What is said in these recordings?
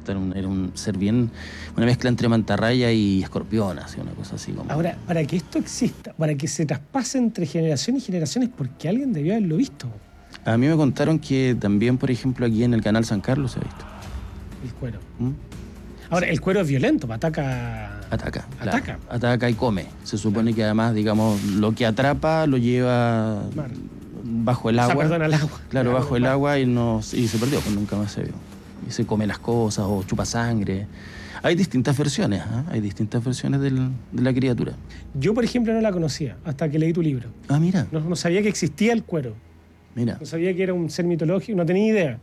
era un ser bien, una mezcla entre mantarraya y escorpión, así, una cosa así como... Ahora, para que esto exista, para que se traspase entre generaciones y generaciones, porque alguien debió haberlo visto. A mí me contaron que también, por ejemplo, aquí en el canal San Carlos se ha visto. El cuero. ¿Mm? Ahora, el cuero es violento, ataca... Ataca. Ataca. Claro. Ataca y come. Se supone que además, digamos, lo que atrapa lo lleva bajo el agua. O sea, perdón, al agua. Claro, bajo el agua y se perdió, pues nunca más se vio. Y se come las cosas o chupa sangre. Hay distintas versiones, ¿eh? Hay distintas versiones de la criatura. Yo, por ejemplo, no la conocía hasta que leí tu libro. Ah, mira. No sabía que existía el cuero. Mira. No sabía que era un ser mitológico, no tenía idea.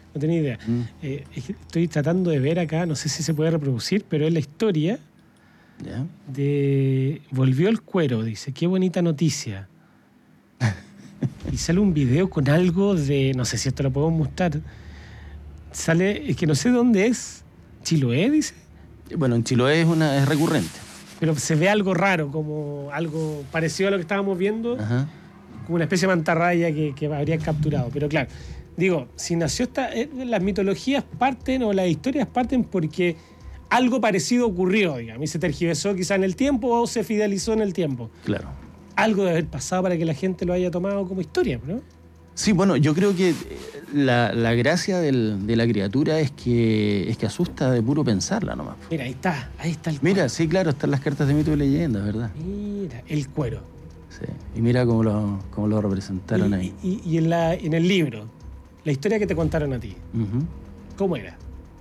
Estoy tratando de ver acá, no sé si se puede reproducir, pero es la historia ¿Ya? de... Volvió el cuero, dice, qué bonita noticia. Y sale un video con algo de... No sé si esto lo podemos mostrar. Sale, es que no sé dónde es. ¿Chiloé, dice? Bueno, en Chiloé es recurrente. Pero se ve algo raro, como algo parecido a lo que estábamos viendo. Ajá. Como una especie de mantarraya que habrían capturado. Pero claro, digo, si nació las mitologías parten o las historias parten porque algo parecido ocurrió, digamos, y se tergiversó quizá en el tiempo o se fidelizó en el tiempo. Claro. Algo debe haber pasado para que la gente lo haya tomado como historia, ¿no? Sí, bueno, yo creo que la gracia de la criatura es que asusta de puro pensarla nomás. Mira, ahí está el cuero. Mira, sí, claro, están las cartas de mito y leyenda, ¿verdad? Mira, el cuero. Sí, y mira cómo lo representaron ahí. Y en el libro, la historia que te contaron a ti, ¿cómo era?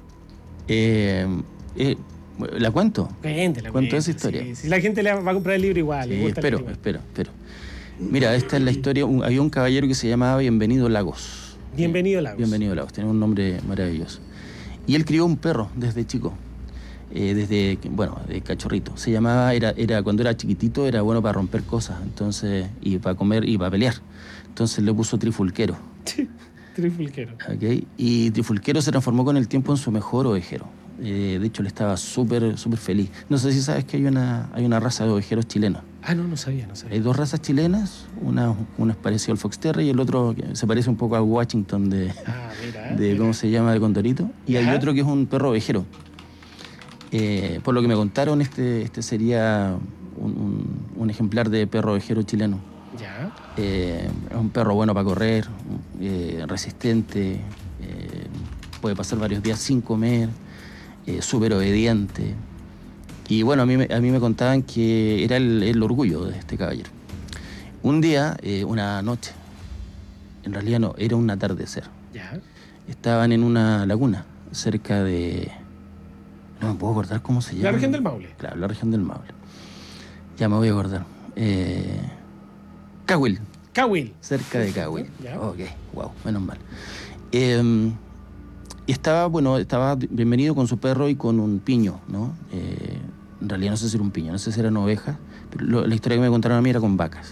¿La cuento? Cuento esa historia. Sí. Si la gente le va a comprar el libro igual. Sí, espero. Mira, esta es la historia. Había un caballero que se llamaba Bienvenido Lagos. Bienvenido Lagos. Bienvenido Lagos, tenía un nombre maravilloso. Y él crió un perro desde chico, de cachorrito. Se llamaba, cuando era chiquitito, era bueno para romper cosas, entonces, y para comer y para pelear. Entonces le puso Trifulquero. Trifulquero. Okay. Y Trifulquero se transformó con el tiempo en su mejor ovejero. De hecho, él estaba súper feliz. No sé si sabes que hay una raza de ovejeros chilenos. Ah, no sabía. Hay dos razas chilenas, una es parecido al Fox Terrier y el otro que se parece un poco a Washington ¿cómo se llama? De Condorito. Y hay otro que es un perro ovejero. Por lo que me contaron, este sería un ejemplar de perro ovejero chileno. Ya. Es un perro bueno para correr, resistente, puede pasar varios días sin comer, súper obediente. Y bueno, a mí me contaban que era el orgullo de este caballero. Un día, una noche, en realidad no, era un atardecer. Ya. Estaban en una laguna cerca de... No me puedo acordar cómo se llama. La región del Maule. Claro, la región del Maule. Ya me voy a acordar. Cahuil. Cerca de Cahuil. Ya. Ok, wow, menos mal. Y estaba Bienvenido con su perro y con un piño, ¿no? En realidad no sé si era un piño, no sé si eran ovejas, pero la historia que me contaron a mí era con vacas.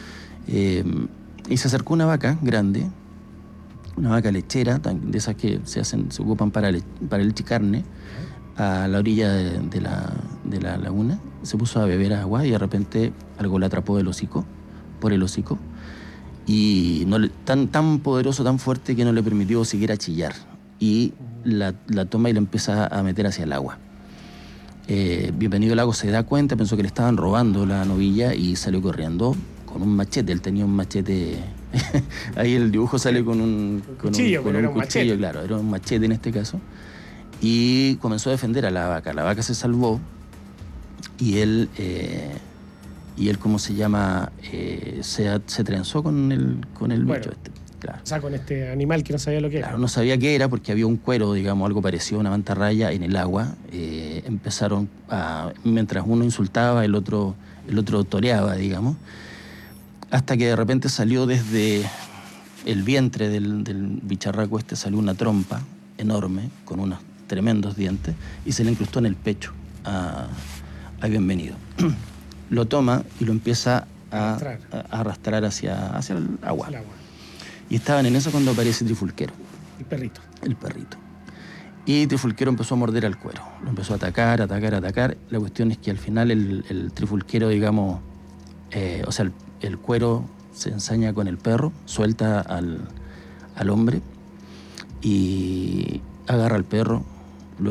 Y se acercó una vaca grande, una vaca lechera, de esas que se ocupan para leche carne, a la orilla de la laguna. Se puso a beber agua y de repente algo la atrapó por el hocico, y tan poderoso, tan fuerte que no le permitió siquiera chillar. Y la toma y la empieza a meter hacia el agua. Bienvenido Lago se da cuenta, pensó que le estaban robando la novilla y salió corriendo con un machete. Él tenía un machete. Ahí el dibujo sale con un cuchillo, claro, era un machete en este caso. Y comenzó a defender a la vaca. La vaca se salvó y él ¿cómo se llama? Se trenzó con el bicho este. Claro. O sea, con este animal que no sabía lo que era. Claro, no sabía qué era porque había un cuero, digamos, algo parecido a una mantarraya en el agua. Empezaron mientras uno insultaba, el otro toreaba, digamos, hasta que de repente salió desde el vientre del bicharraco salió una trompa enorme con unos tremendos dientes y se le incrustó en el pecho a Bienvenido. Lo toma y lo empieza a arrastrar hacia el agua. Y estaban en eso cuando aparece Trifulquero. El perrito. Y Trifulquero empezó a morder al cuero. Lo empezó a atacar. La cuestión es que al final el Trifulquero, digamos, el cuero se ensaña con el perro, suelta al hombre y agarra al perro,